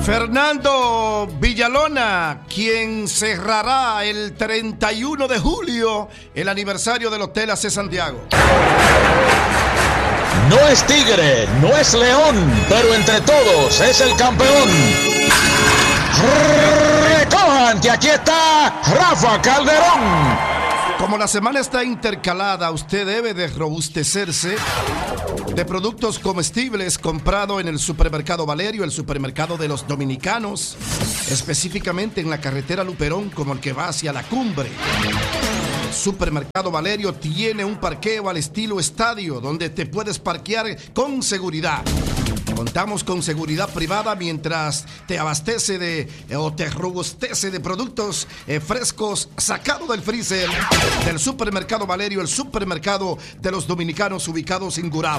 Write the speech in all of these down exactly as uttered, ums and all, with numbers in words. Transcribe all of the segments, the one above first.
Fernando Villalona, quien cerrará el treinta y uno de julio el aniversario del Hotel A C Santiago. No es tigre, no es león, pero entre todos es el campeón. Recojan que aquí está Rafa Calderón. Como la semana está intercalada, usted debe de robustecerse de productos comestibles comprado en el supermercado Valerio, el supermercado de los dominicanos, específicamente en la carretera Luperón, como el que va hacia la cumbre. El supermercado Valerio tiene un parqueo al estilo estadio, donde te puedes parquear con seguridad. Contamos con seguridad privada mientras te abastece de eh, o te robustece de productos eh, frescos sacados del freezer del supermercado Valerio, el supermercado de los dominicanos ubicados en Gurabo.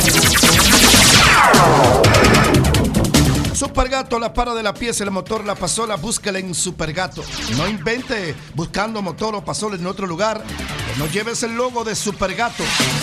Supergato, la para de la pieza, el motor, la pasola, búsquela en Supergato. No invente buscando motor o pasola en otro lugar. No lleves el logo de Supergato.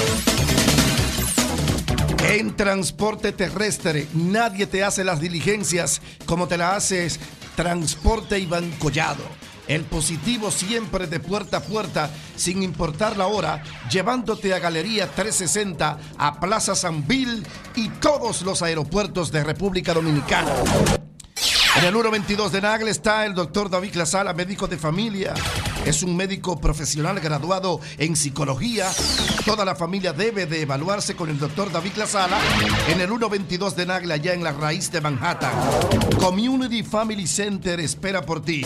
En transporte terrestre, nadie te hace las diligencias como te las haces Transporte Iván Collado. El positivo siempre de puerta a puerta, sin importar la hora, llevándote a Galería trescientos sesenta, a Plaza Sanvil y todos los aeropuertos de República Dominicana. En el uno veintidós de Nagle está el doctor David Lazala, médico de familia. Es un médico profesional graduado en psicología. Toda la familia debe de evaluarse con el doctor David Lazala en el uno veintidós de Nagle, allá en la raíz de Manhattan. Community Family Center espera por ti.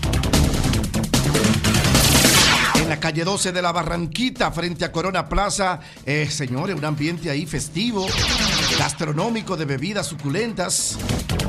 En la calle doce de la Barranquita, frente a Corona Plaza, eh, señores, un ambiente ahí festivo, gastronómico, de bebidas suculentas.